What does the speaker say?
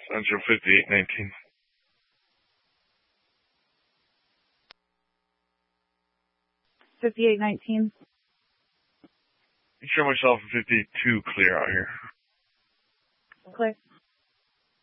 Central 5819. Show myself 52 clear out here. Clear.